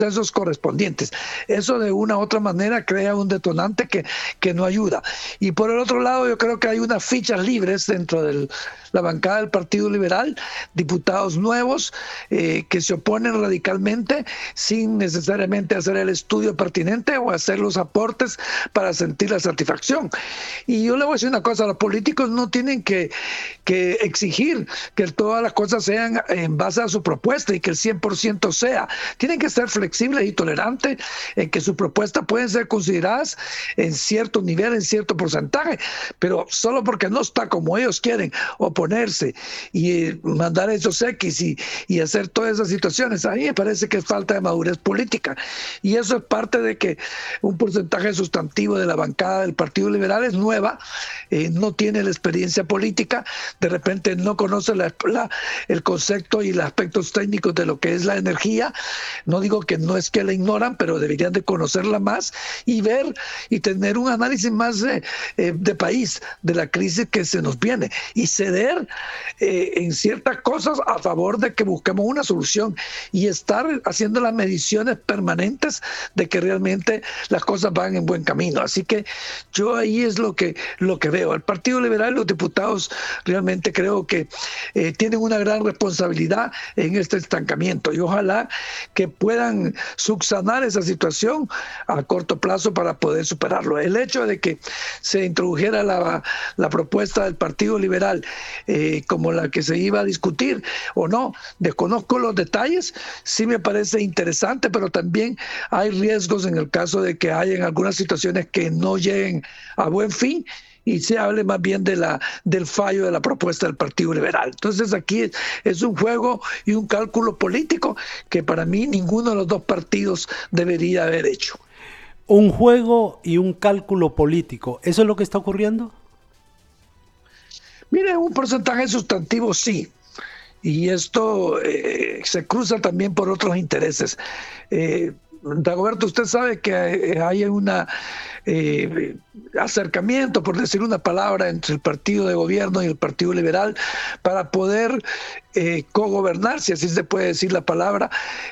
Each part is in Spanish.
procesos correspondientes. Eso de una u otra manera crea un detonante que no ayuda. Y por el otro lado, yo creo que hay unas fichas libres dentro de la bancada del Partido Liberal, diputados nuevos que se oponen radicalmente sin necesariamente hacer el estudio pertinente o hacer los aportes para sentir la satisfacción. Y yo le voy a decir una cosa, los políticos no tienen que exigir que todas las cosas sean en base a su propuesta y que el 100% sea. Tienen que ser flexibles y tolerantes en que sus propuestas pueden ser consideradas en cierto nivel, en cierto porcentaje, pero solo porque no está como ellos quieren oponerse y mandar esos X y hacer todas esas situaciones, a mí me parece que es falta de madurez política. Y eso es parte de que un porcentaje sustantivo de la bancada del Partido Liberal es nueva, no tiene la experiencia política, de repente no conoce el concepto y los aspectos técnicos de lo que es la energía. No digo que no es que la ignoran, pero deberían de conocerla más y ver y tener un análisis más de país, de la crisis que se nos viene, y ceder en ciertas cosas a favor de que busquemos una solución y estar haciendo las mediciones permanentes de que realmente las cosas van en buen camino. Así que yo ahí es lo que veo. El Partido Liberal, los diputados realmente creo que tienen una gran responsabilidad en este estancamiento y ojalá que puedan subsanar esa situación a corto plazo para poder superarlo. El hecho de que se introdujera la propuesta del Partido Liberal como la que se iba a discutir o no, desconozco los detalles, sí me parece interesante, pero también hay riesgos en el caso de que hayan algunas situaciones que no lleguen a buen fin y se hable más bien del fallo de la propuesta del Partido Liberal. Entonces aquí es un juego y un cálculo político que para mí ninguno de los dos partidos debería haber hecho. Un juego y un cálculo político, ¿eso es lo que está ocurriendo? Mire, un porcentaje sustantivo sí, y esto se cruza también por otros intereses. Dagoberto, usted sabe que hay una acercamiento, por decir una palabra, entre el partido de gobierno y el Partido Liberal para poder cogobernar, si así se puede decir la palabra.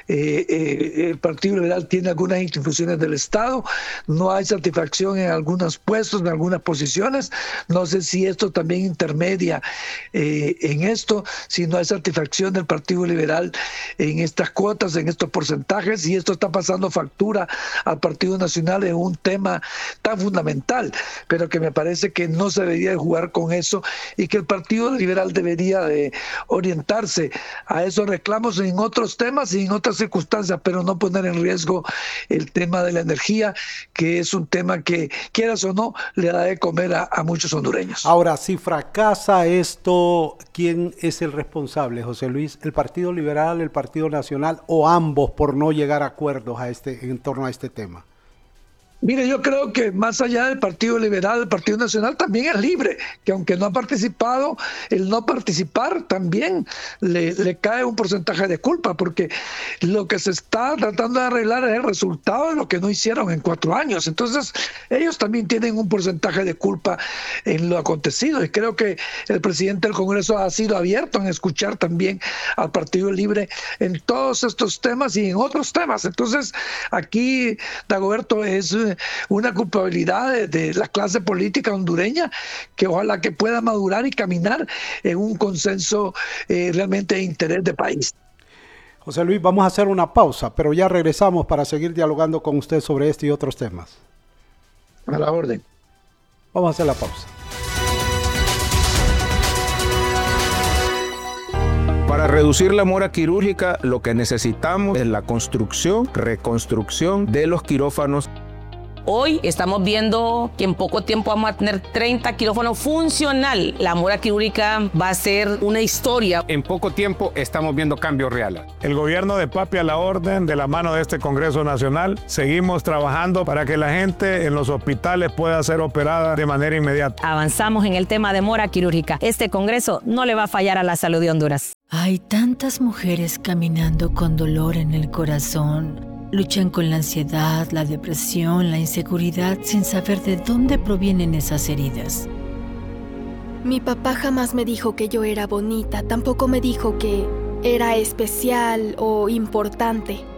El Partido Liberal tiene algunas instituciones del Estado, no hay satisfacción en algunos puestos, en algunas posiciones. No sé si esto también intermedia en esto, si no hay satisfacción del Partido Liberal en estas cuotas, en estos porcentajes, y esto está pasando factura al Partido Nacional en un tema tan fundamental, pero que me parece que no se debería de jugar con eso y que el Partido Liberal debería de orientarse a esos reclamos en otros temas y en otras circunstancias, pero no poner en riesgo el tema de la energía, que es un tema que, quieras o no, le da de comer a muchos hondureños. Ahora, si fracasa esto, ¿quién es el responsable, José Luis? ¿El Partido Liberal, el Partido Nacional o ambos por no llegar a acuerdos en torno a este tema? Mire, yo creo que más allá del Partido Liberal, el Partido Nacional también es libre, que aunque no ha participado, el no participar también le cae un porcentaje de culpa, porque lo que se está tratando de arreglar es el resultado de lo que no hicieron en 4 años. Entonces, ellos también tienen un porcentaje de culpa en lo acontecido, y creo que el presidente del Congreso ha sido abierto en escuchar también al Partido Libre en todos estos temas y en otros temas. Entonces, aquí, Dagoberto, es una culpabilidad de la clase política hondureña que ojalá que pueda madurar y caminar en un consenso realmente de interés de país. José Luis, vamos a hacer una pausa, pero ya regresamos para seguir dialogando con usted sobre este y otros temas. A la orden. Vamos a hacer la pausa. Para reducir la mora quirúrgica, lo que necesitamos es la construcción, reconstrucción de los quirófanos. Hoy estamos viendo que en poco tiempo vamos a tener 30 quirófanos funcional. La mora quirúrgica va a ser una historia. En poco tiempo estamos viendo cambios reales. El gobierno de Papi a la orden, de la mano de este Congreso Nacional, seguimos trabajando para que la gente en los hospitales pueda ser operada de manera inmediata. Avanzamos en el tema de mora quirúrgica. Este Congreso no le va a fallar a la salud de Honduras. Hay tantas mujeres caminando con dolor en el corazón. Luchan con la ansiedad, la depresión, la inseguridad sin saber de dónde provienen esas heridas. Mi papá jamás me dijo que yo era bonita, tampoco me dijo que era especial o importante.